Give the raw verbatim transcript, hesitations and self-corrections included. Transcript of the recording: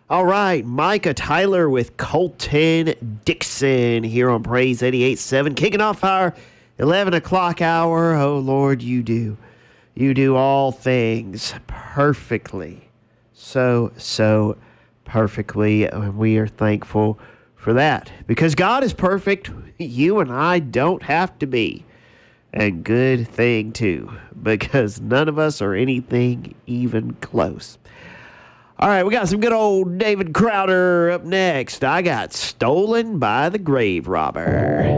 All right, Micah Tyler with Colton Dixon here on Praise eighty-eight point seven, kicking off our eleven o'clock hour. Oh, Lord, you do. You do all things perfectly. So, so perfectly. And we are thankful for that. Because God is perfect, you and I don't have to be. And good thing, too. Because none of us are anything even close. All right, we got some good old David Crowder up next. I got Stolen by the Grave Robber.